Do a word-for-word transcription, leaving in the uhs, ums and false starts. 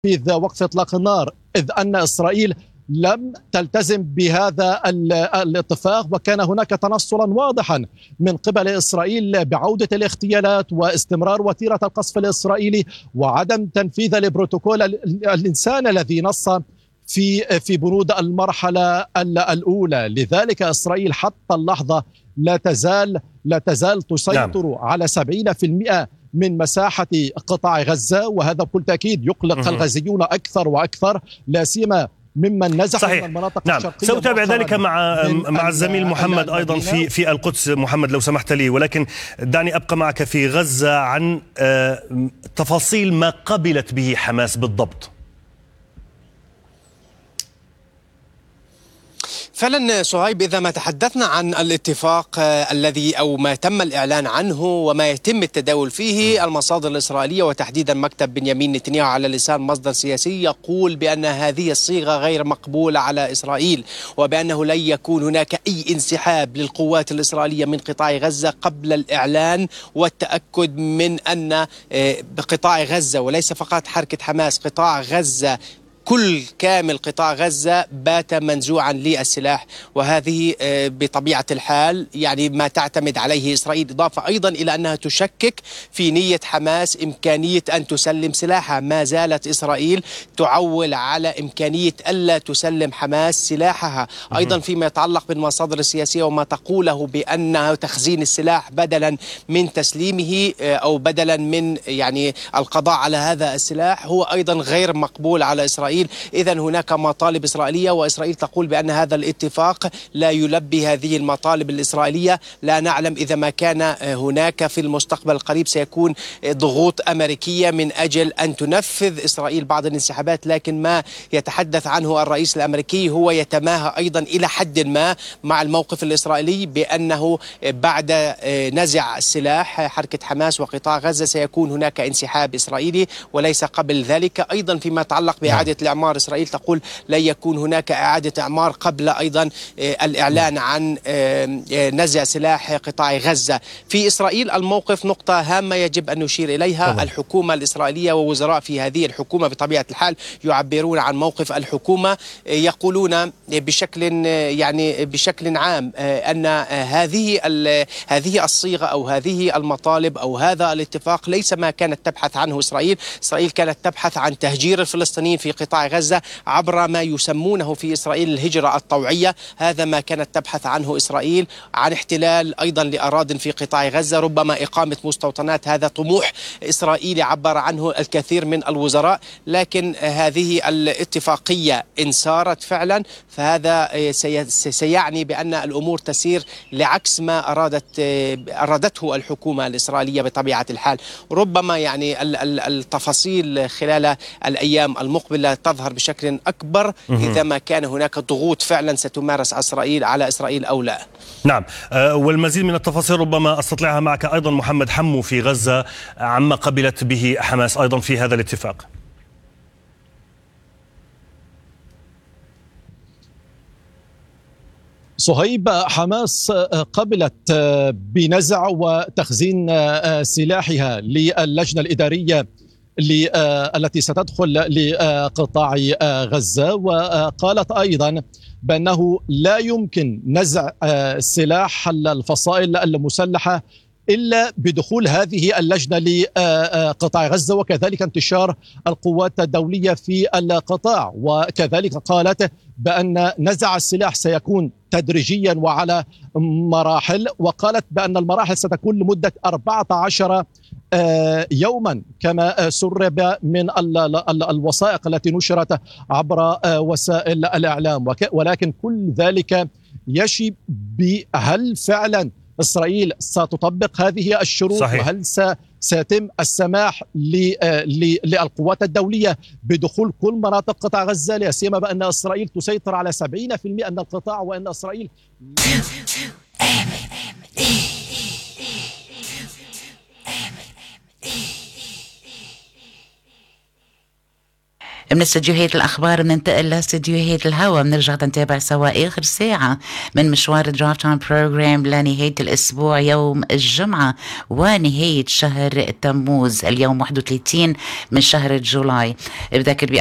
تنفيذ وقف إطلاق النار، إذ أن إسرائيل لم تلتزم بهذا الاتفاق، وكان هناك تنصلا واضحا من قبل إسرائيل بعودة الاغتيالات واستمرار وتيرة القصف الإسرائيلي وعدم تنفيذ البروتوكول الإنسان الذي نص في في بنود المرحلة الأولى. لذلك إسرائيل حتى اللحظة لا تزال لا تزال تسيطر نعم. على سبعين بالمئة من مساحة قطاع غزة، وهذا بكل تأكيد يقلق الغزيون أكثر وأكثر، لا سيما ممن نزحوا من المناطق نعم. الشرقية. سأتابع ذلك مع مع الزميل محمد أيضا في في القدس. محمد لو سمحت لي، ولكن دعني أبقى معك في غزة عن تفاصيل ما قبلت به حماس بالضبط. فعلا صهيب، إذا ما تحدثنا عن الاتفاق الذي أو ما تم الإعلان عنه وما يتم التداول فيه، المصادر الإسرائيلية وتحديدا مكتب بنيامين نتنياهو على لسان مصدر سياسي يقول بأن هذه الصيغة غير مقبولة على إسرائيل، وبأنه لن يكون هناك أي انسحاب للقوات الإسرائيلية من قطاع غزة قبل الإعلان والتأكد من أن بقطاع غزة، وليس فقط حركة حماس، قطاع غزة كل كامل قطاع غزة بات منزوعا للسلاح، وهذه بطبيعة الحال يعني ما تعتمد عليه إسرائيل، إضافة أيضا إلى أنها تشكك في نية حماس إمكانية أن تسلم سلاحها. ما زالت إسرائيل تعول على إمكانية ألا تسلم حماس سلاحها. أيضا فيما يتعلق بالمصادر السياسية وما تقوله بأنه تخزين السلاح بدلا من تسليمه أو بدلا من يعني القضاء على هذا السلاح هو أيضا غير مقبول على إسرائيل. إذن هناك مطالب إسرائيلية، وإسرائيل تقول بأن هذا الاتفاق لا يلبي هذه المطالب الإسرائيلية. لا نعلم إذا ما كان هناك في المستقبل القريب سيكون ضغوط أمريكية من أجل أن تنفذ إسرائيل بعض الانسحابات، لكن ما يتحدث عنه الرئيس الأمريكي هو يتماهى أيضا إلى حد ما مع الموقف الإسرائيلي بأنه بعد نزع السلاح حركة حماس وقطاع غزة سيكون هناك انسحاب إسرائيلي وليس قبل ذلك. أيضا فيما يتعلق بإعادة الإعمار، إسرائيل تقول لن يكون هناك إعادة إعمار قبل أيضا الإعلان عن نزع سلاح قطاع غزة. في إسرائيل الموقف نقطة هامة يجب أن نشير إليها. طبعا. الحكومة الإسرائيلية ووزراء في هذه الحكومة بطبيعة الحال يعبرون عن موقف الحكومة، يقولون بشكل يعني بشكل عام أن هذه هذه الصيغة أو هذه المطالب أو هذا الاتفاق ليس ما كانت تبحث عنه إسرائيل. إسرائيل كانت تبحث عن تهجير الفلسطينيين في قطاع غزة عبر ما يسمونه في إسرائيل الهجرة الطوعية. هذا ما كانت تبحث عنه إسرائيل، عن احتلال أيضا لأراضٍ في قطاع غزة، ربما إقامة مستوطنات. هذا طموح إسرائيلي عبر عنه الكثير من الوزراء، لكن هذه الاتفاقية إن سارت فعلا فهذا سيعني بأن الأمور تسير لعكس ما أرادت أرادته الحكومة الإسرائيلية بطبيعة الحال. ربما يعني التفاصيل خلال الأيام المقبلة تظهر بشكل أكبر إذا ما كان هناك ضغوط فعلا ستمارس إسرائيل على إسرائيل أو لا. نعم، والمزيد من التفاصيل ربما أستطلعها معك أيضا محمد حمو في غزة عما قبلت به حماس أيضا في هذا الاتفاق. صهيب، حماس قبلت بنزع وتخزين سلاحها للجنة الإدارية التي ستدخل لقطاع غزة، وقالت أيضا بأنه لا يمكن نزع سلاح الفصائل المسلحة إلا بدخول هذه اللجنة لقطاع غزة، وكذلك انتشار القوات الدولية في القطاع. وكذلك قالت بأن نزع السلاح سيكون تدريجيا وعلى مراحل، وقالت بأن المراحل ستكون لمدة أربعة عشر يوما كما سرب من الوثائق التي نشرت عبر وسائل الإعلام. ولكن كل ذلك يشي بهل فعلا إسرائيل ستطبق هذه الشروط؟ صحيح. وهل سيتم السماح للقوات الدولية بدخول كل مناطق قطاع غزة، لا سيما بأن إسرائيل تسيطر على سبعين بالمئة من القطاع، وأن إسرائيل من استديوهات الأخبار بننتقل لاستديوهات الهوا، بنرجع نتابع سوا آخر ساعة من مشوار درايف تايم بروجرام لنهاية الأسبوع يوم الجمعة ونهاية شهر تموز اليوم واحد وثلاثين من شهر جولاي. بذكر